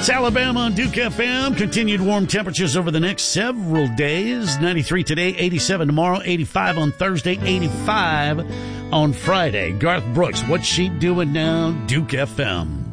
It's Alabama on Duke FM. Continued warm temperatures over the next several days. 93 today, 87 tomorrow, 85 on Thursday, 85 on Friday. Garth Brooks, what's she doing now? Duke FM.